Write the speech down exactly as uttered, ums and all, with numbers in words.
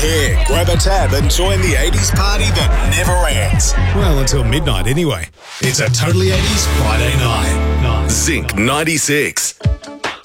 hair, grab a tab and join the eighties party that never ends. Well, until midnight anyway. It's a Totally eighties Friday night. Zinc ninety-six.